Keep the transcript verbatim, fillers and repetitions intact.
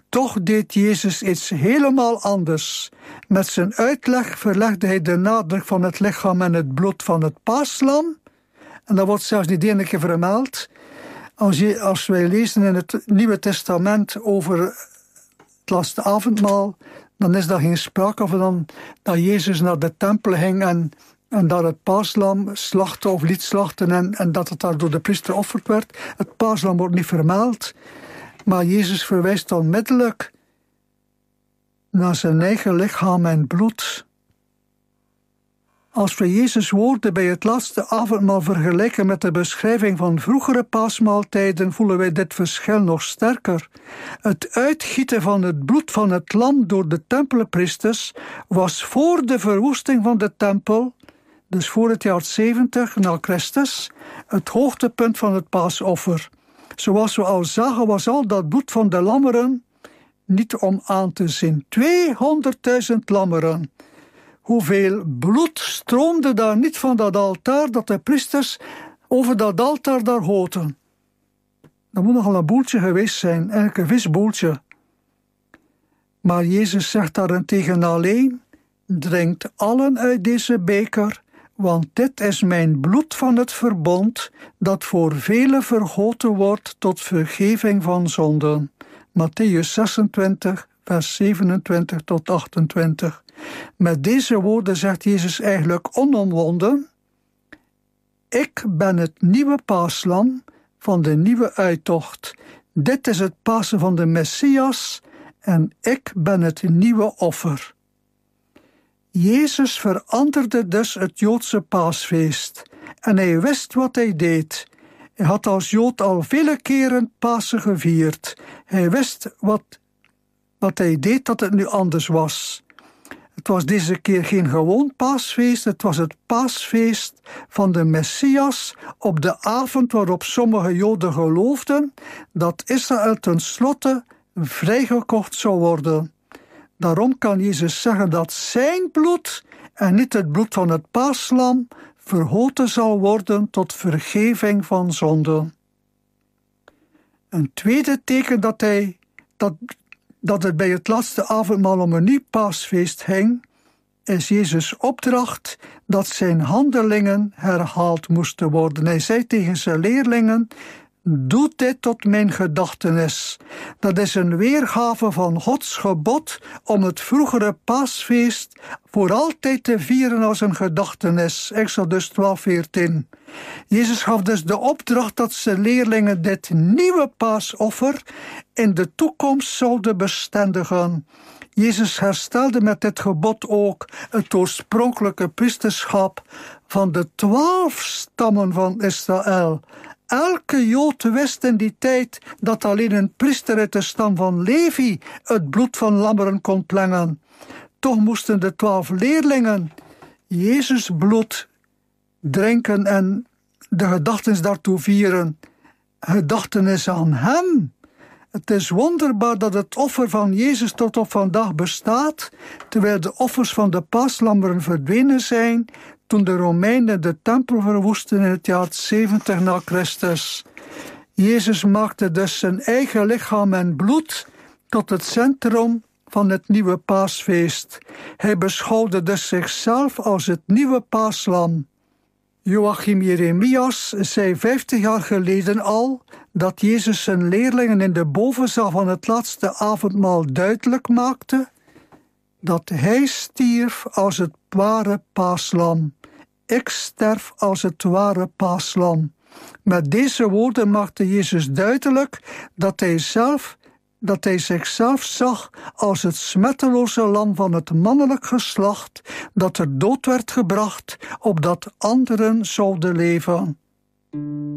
Toch deed Jezus iets helemaal anders. Met zijn uitleg verlegde hij de nadruk van het lichaam en het bloed van het paaslam. En dat wordt zelfs niet één keer vermeld. Als, je, als wij lezen in het Nieuwe Testament over het laatste avondmaal, dan is daar geen sprake van dan, dat Jezus naar de tempel ging en, en dat het paaslam slachtte of liet slachten en, en dat het daar door de priester offerd werd. Het paaslam wordt niet vermeld, maar Jezus verwijst onmiddellijk naar zijn eigen lichaam en bloed. Als we Jezus' woorden bij het laatste avondmaal vergelijken met de beschrijving van vroegere paasmaaltijden, voelen wij dit verschil nog sterker. Het uitgieten van het bloed van het lam door de tempelpriesters was voor de verwoesting van de tempel, dus voor het jaar zeventig na Christus, het hoogtepunt van het paasoffer. Zoals we al zagen was al dat bloed van de lammeren niet om aan te zien. tweehonderdduizend lammeren. Hoeveel bloed stroomde daar niet van dat altaar dat de priesters over dat altaar daar goten. Dat moet nogal een boeltje geweest zijn, eigenlijk een visboeltje. Maar Jezus zegt daarentegen alleen: drinkt allen uit deze beker, want dit is mijn bloed van het verbond, dat voor velen vergoten wordt tot vergeving van zonden. Mattheüs zesentwintig, vers zevenentwintig tot achtentwintig. Met deze woorden zegt Jezus eigenlijk onomwonden: ik ben het nieuwe paaslam van de nieuwe uittocht. Dit is het Pasen van de Messias en ik ben het nieuwe offer. Jezus veranderde dus het Joodse paasfeest en hij wist wat hij deed. Hij had als Jood al vele keren Pasen gevierd. Hij wist wat, wat hij deed, dat het nu anders was. Het was deze keer geen gewoon paasfeest, het was het paasfeest van de Messias op de avond waarop sommige Joden geloofden dat Israël tenslotte vrijgekocht zou worden. Daarom kan Jezus zeggen dat zijn bloed en niet het bloed van het paaslam vergoten zal worden tot vergeving van zonden. Een tweede teken dat, hij, dat, dat het bij het laatste avondmaal om een nieuw paasfeest ging, is Jezus' opdracht dat zijn handelingen herhaald moesten worden. Hij zei tegen zijn leerlingen: doe dit tot mijn gedachtenis. Dat is een weergave van Gods gebod om het vroegere paasfeest voor altijd te vieren als een gedachtenis. Exodus twaalf, veertien. Jezus gaf dus de opdracht dat zijn leerlingen dit nieuwe paasoffer in de toekomst zouden bestendigen. Jezus herstelde met dit gebod ook het oorspronkelijke priesterschap van de twaalf stammen van Israël. Elke Jood wist in die tijd dat alleen een priester uit de stam van Levi het bloed van lammeren kon plengen. Toch moesten de twaalf leerlingen Jezus' bloed drinken en de gedachtenis daartoe vieren. Gedachtenis aan hem. Het is wonderbaar dat het offer van Jezus tot op vandaag bestaat, terwijl de offers van de paaslammeren verdwenen zijn toen de Romeinen de tempel verwoesten in het jaar zeventig na Christus. Jezus maakte dus zijn eigen lichaam en bloed tot het centrum van het nieuwe paasfeest. Hij beschouwde dus zichzelf als het nieuwe paaslam. Joachim Jeremias zei vijftig jaar geleden al dat Jezus zijn leerlingen in de bovenzaal van het laatste avondmaal duidelijk maakte dat hij stierf als het ware paaslam. Ik sterf als het ware paaslam. Met deze woorden maakte Jezus duidelijk dat hij zelf, dat hij zichzelf zag als het smetteloze lam van het mannelijk geslacht dat ter dood werd gebracht, opdat anderen zouden leven.